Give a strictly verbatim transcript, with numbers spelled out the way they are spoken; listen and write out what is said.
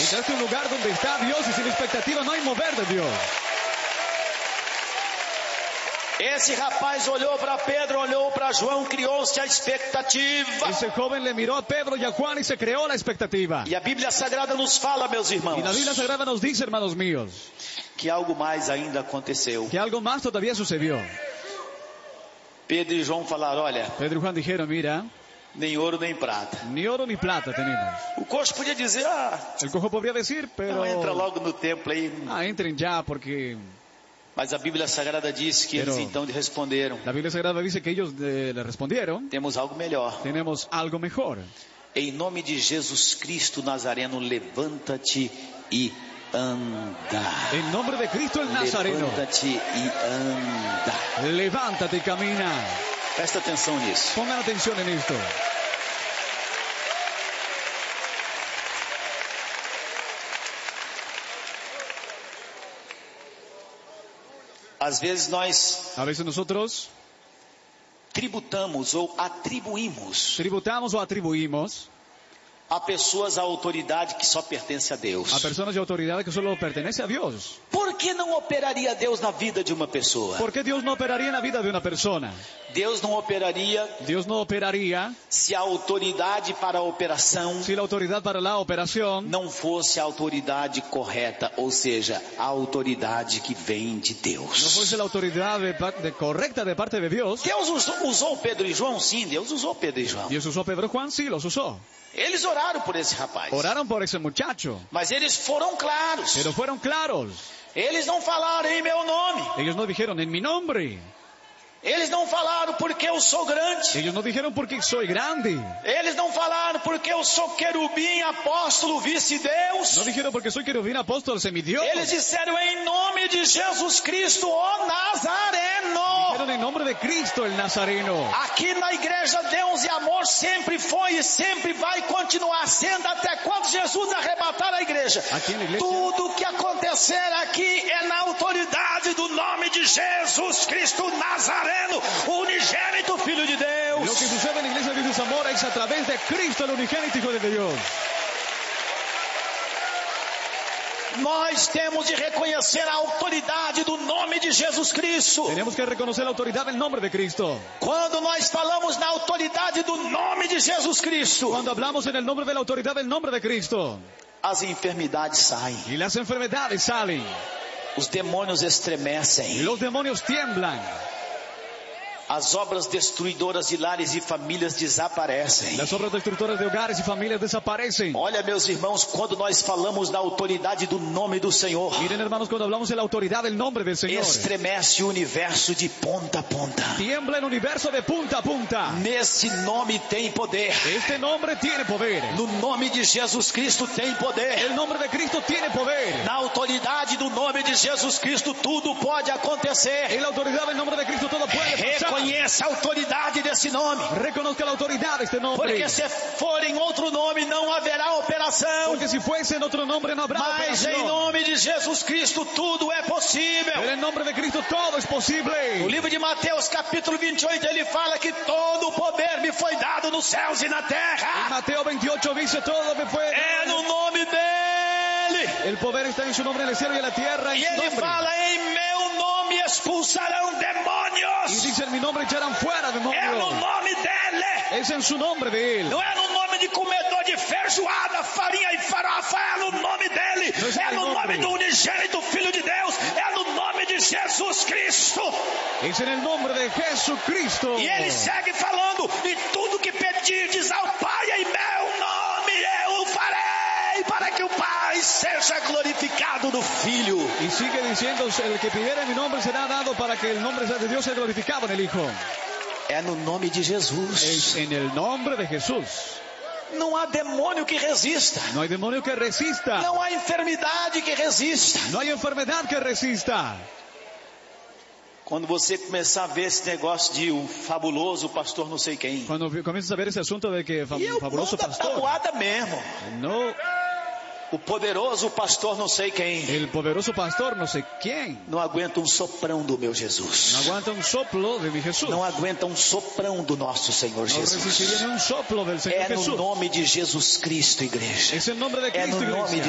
Entraste a un lugar donde está Dios y sin expectativa no hay mover de Dios. Esse rapaz olhou para Pedro, olhou para João, criou-se a expectativa. Ese joven le miró a Pedro y a Juan y se creó la expectativa. E a Bíblia Sagrada nos fala, meus irmãos, Y la Biblia Sagrada nos dice, hermanos míos, que algo mais ainda aconteceu. que algo más todavía sucedió. Pedro e João falaram, olha, Pedro y Juan dijeron, mira, nem ouro nem prata. ni oro ni plata tenemos. O coxo podia dizer, ah, El cojo podría decir, pero... não, entra logo no templo aí. Ah, entren ya porque... Mas a Bíblia Sagrada diz que Pero- eles então responderam, La Biblia Sagrada dice que ellos eh, le respondieron, temos algo melhor. tenemos algo mejor. Em nome de Jesus Cristo Nazareno, levanta-te e anda. En nombre de Cristo el Nazareno, Levanta-te e anda. levántate y camina. Presta atenção nisso. Pongan atención en esto. Às vezes nós A veces nosotros tributamos ou atribuímos tributamos o atribuimos a pessoas a autoridade que só pertence a Deus. a personas de autoridad que solo pertenece a Dios. Por que não operaria Deus na vida de uma pessoa? ¿Por qué Dios no operaría en la vida de una persona? Deus não operaria Dios no operaría se a autoridade para a operação si la autoridad para la operación não fosse a autoridade correta, ou seja, a autoridade que vem de no Deus. fuese la autoridad de, pa- de correcta de parte de Dios. Deus usou, usou Pedro e João? Sim, Deus usou Pedro e João. Dios usó a Pedro y Juan, sí, los usó. Eles oraram por esse rapaz. Oraron por ese muchacho, Mas eles foram claros. pero fueron claros. Eles não falaram em meu nome. Ellos no dijeron en mi nombre. Eles não falaram porque eu sou grande. Ellos no dijeron porque soy grande. Eles não falaram porque eu sou querubim, apóstolo, vice-deus. No dijeron porque soy querubín, apóstol, semidios. Eles disseram em nome de Jesus Cristo, o Nazareno. Dijeron en nombre de Cristo el Nazareno. Aqui na igreja, Deus e amor sempre foi e sempre vai continuar sendo até quando Jesus arrebatar a igreja. Aqui na igreja- Tudo o que acontecer aqui é na autoridade do nome de Jesus Cristo Nazareno, o unigênito Filho de Lo Deus. que sucede en la iglesia de Dios amor es a través de Cristo, el unigénito Hijo de Dios. Nós temos de reconhecer a autoridade do nome de Jesus Cristo. Tenemos que reconocer la autoridad del nombre de Cristo. Quando nós falamos na autoridade do nome de Jesus Cristo, Cuando hablamos en el nombre de la autoridad del nombre de Cristo, as enfermidades saem, y las enfermedades salen, os demônios y estremecem, los demonios tiemblan, as obras destruidoras de lares e famílias desaparecem. las obras destructoras de hogares y familias desaparecen. Olha, meus irmãos, quando nós falamos na autoridade do nome do Senhor, Miren, hermanos, cuando hablamos de la autoridad del nombre del Señor, estremece o universo de ponta a ponta. tiembla el universo de punta a punta. Nesse nome tem poder. Este nombre tiene poder. No nome de Jesus Cristo tem poder. El nombre de Cristo tiene poder. Na autoridade do nome de Jesus Cristo tudo pode acontecer. En la autoridad del nombre de Cristo todo puede pasar. Reconheça a autoridade desse nome. Reconozca la autoridad de este nombre. Porque se for em outro nome não haverá operação. Porque si fuese en otro nombre no habrá Mas em operación. nome de Jesus Cristo tudo é possível. En el nombre de Cristo todo es No posible. livro de Mateus capítulo vinte e oito ele fala que todo o poder me foi dado nos céus e na En terra. Mateo veintiocho dice todo me fue. É no nome dele. El poder está en su nombre en el cielo y en la tierra. En E su ele nombre. fala em meu nome expulsarão Y demônios. dice en mi nombre echarán fuera É no demonios. nome dele. Es en su nombre de él. Não é no nome de comedor de feijoada, farinha e farofa, é no nome dele, Não é é no nome. nome do unigênito Filho de Deus, é no nome de Jesus Cristo. Es en el nombre de Jesucristo. E ele segue falando, e tudo que pedirdes ao Pai em meu nome, eu farei, para que o Pai seja glorificado no Filho. Y sigue diciendo, el que pidiera en mi nombre será dado para que el nombre de Dios sea glorificado en el Hijo. É no nome de Jesus. Es en el nombre de Jesús. Não há demônio que resista. No hay demonio que resista. Não há enfermidade que resista. No hay enfermedad que resista. Quando você começar a ver esse negócio de o fabuloso pastor não sei quem. Cuando comienzas a ver ese asunto de que fam- E eu fabuloso mando a pastor, tabuada mesmo. no, O poderoso pastor não sei quem. el poderoso pastor no sé quién, Não aguenta um soprão do meu Jesus. no aguanta un soplo de mi Jesús. Não aguenta um soprão do nosso Senhor No resistiría Jesus. ni un soplo del Señor É no Jesús. nome de Jesus Cristo, igreja. Es el nombre de É Cristo, no nome iglesia. de